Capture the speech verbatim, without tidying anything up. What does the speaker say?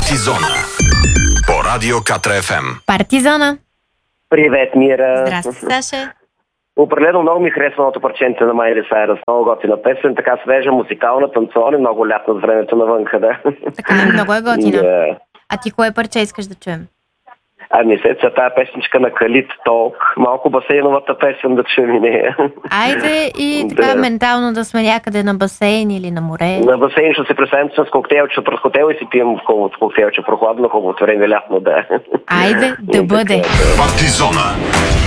Партизона по радио Катра еф ем. Партизона. Привет, Мира. Здрасти, Саша. Определено много ми харесва новото парченце на Майли Сайръс. Много готина песен, така свежа, музикална, танцована, много лятна с времето навънка, да. Така е, много е готина. Yeah. А ти кое парче искаш да чуем? Ами след тази песничка на Калит Толк, малко басейновата песен да чуем и нея. Айде и така Да. ментално да сме някъде на басейн или на море. На басейн ще се представим с коктейлче пред хотел и си пием хубавото коктейлче, прохладно, хубавото време, лятно, да. Айде да бъде. Партизона.